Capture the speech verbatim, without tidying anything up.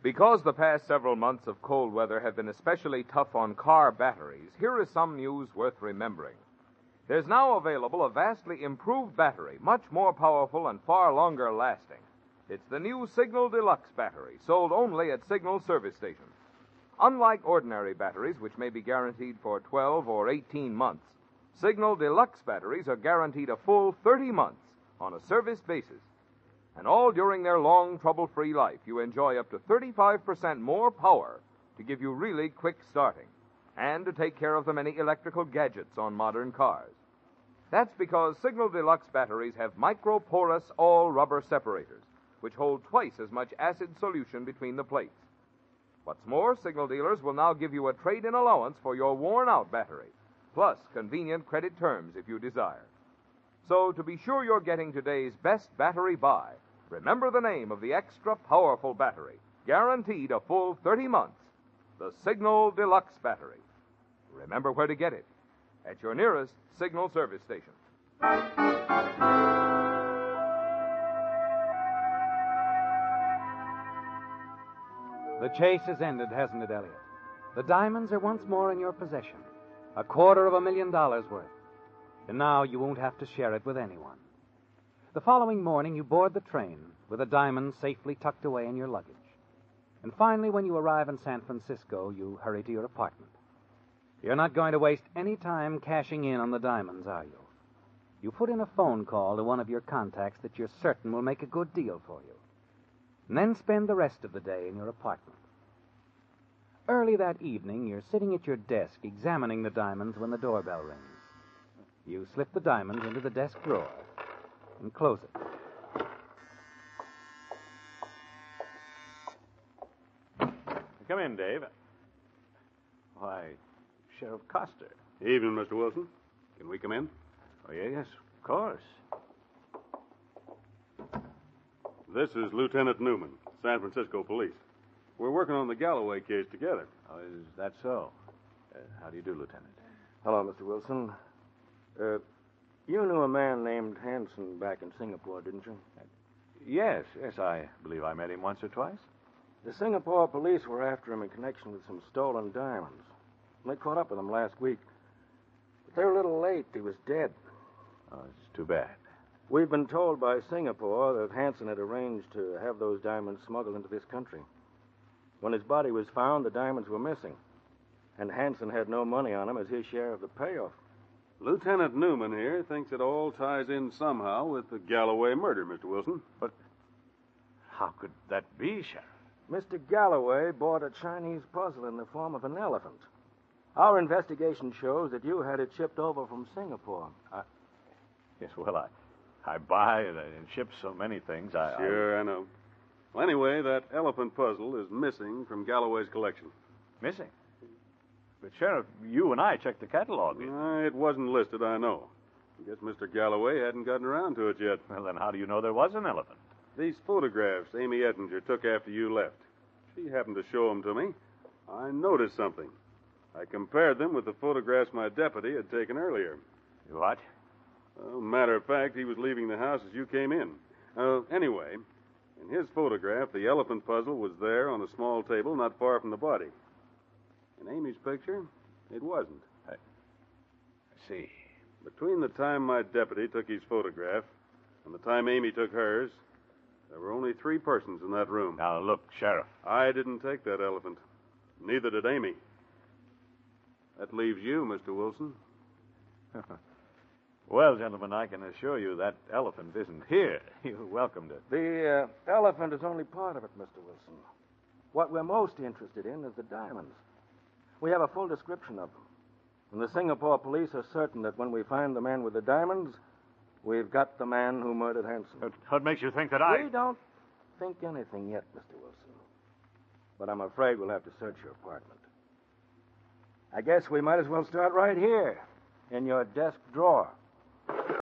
Because the past several months of cold weather have been especially tough on car batteries, here is some news worth remembering. There's now available a vastly improved battery, much more powerful and far longer lasting. It's the new Signal Deluxe battery, sold only at Signal service stations. Unlike ordinary batteries, which may be guaranteed for twelve or eighteen months, Signal Deluxe batteries are guaranteed a full thirty months on a service basis. And all during their long, trouble-free life, you enjoy up to thirty-five percent more power to give you really quick starting and to take care of the many electrical gadgets on modern cars. That's because Signal Deluxe batteries have microporous all-rubber separators, which hold twice as much acid solution between the plates. What's more, Signal dealers will now give you a trade-in allowance for your worn-out battery, plus convenient credit terms if you desire. So, to be sure you're getting today's best battery buy, remember the name of the extra powerful battery, guaranteed a full thirty months, the Signal Deluxe battery. Remember where to get it, at your nearest Signal service station. The chase has ended, hasn't it, Elliot? The diamonds are once more in your possession, a quarter of a million dollars worth. And now you won't have to share it with anyone. The following morning, you board the train with the diamonds safely tucked away in your luggage. And finally, when you arrive in San Francisco, you hurry to your apartment. You're not going to waste any time cashing in on the diamonds, are you? You put in a phone call to one of your contacts that you're certain will make a good deal for you. And then spend the rest of the day in your apartment. Early that evening, you're sitting at your desk examining the diamonds when the doorbell rings. You slip the diamonds into the desk drawer and close it. Come in, Dave. Why, Sheriff Coster. Evening, Mister Wilson. Can we come in? Oh, yes, of course. This is Lieutenant Newman, San Francisco Police. We're working on the Galloway case together. Oh, is that so? Uh, how do you do, Lieutenant? Hello, Mister Wilson. Uh, you knew a man named Hanson back in Singapore, didn't you? Uh, yes, yes, I believe I met him once or twice. The Singapore police were after him in connection with some stolen diamonds. They caught up with him last week. But they were a little late. He was dead. Oh, it's too bad. We've been told by Singapore that Hanson had arranged to have those diamonds smuggled into this country. When his body was found, the diamonds were missing. And Hanson had no money on him as his share of the payoff. Lieutenant Newman here thinks it all ties in somehow with the Galloway murder, Mister Wilson. But how could that be, Sheriff? Mister Galloway bought a Chinese puzzle in the form of an elephant. Our investigation shows that you had it shipped over from Singapore. I... Yes, well, I, I buy and ship so many things. I, sure, I... I know. Well, anyway, that elephant puzzle is missing from Galloway's collection. Missing? But, Sheriff, you and I checked the catalog. Uh, it wasn't listed, I know. I guess Mister Galloway hadn't gotten around to it yet. Well, then how do you know there was an elephant? These photographs Amy Ettinger took after you left. She happened to show them to me. I noticed something. I compared them with the photographs my deputy had taken earlier. What? Well, matter of fact, he was leaving the house as you came in. Uh, anyway, in his photograph, the elephant puzzle was there on a small table not far from the body. In Amy's picture, it wasn't. I, I see. Between the time my deputy took his photograph and the time Amy took hers, there were only three persons in that room. Now, look, Sheriff. I didn't take that elephant. Neither did Amy. That leaves you, Mister Wilson. Well, gentlemen, I can assure you that elephant isn't here. You're welcome to... The uh, elephant is only part of it, Mister Wilson. What we're most interested in is the diamonds. We have a full description of them. And the Singapore police are certain that when we find the man with the diamonds, we've got the man who murdered Hanson. What, what makes you think that I... We don't think anything yet, Mister Wilson. But I'm afraid we'll have to search your apartment. I guess we might as well start right here, in your desk drawer.